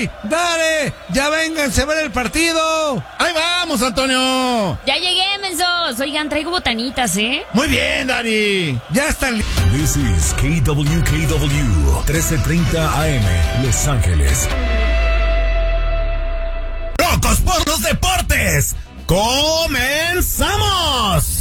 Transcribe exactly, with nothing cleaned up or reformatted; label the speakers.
Speaker 1: ¡Ey! ¡Dale! ¡Ya vénganse a ver el partido!
Speaker 2: ¡Ahí vamos, Antonio!
Speaker 3: Ya llegué, mensos. Oigan, traigo botanitas, ¿eh?
Speaker 2: Muy bien, Dani.
Speaker 1: Ya están.
Speaker 4: This is K W K W, trece treinta A M, Los Ángeles. ¡Locos por los deportes! ¡Comenzamos!